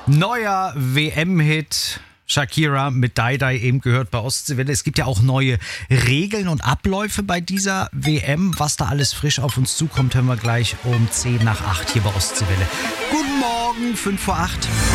Neuer WM-Hit. Shakira mit Die Die eben gehört bei Ostseewelle. Es gibt ja auch neue Regeln und Abläufe bei dieser WM. Was da alles frisch auf uns zukommt, hören wir gleich um 7:50 hier bei Ostseewelle. Guten Morgen, 7:55.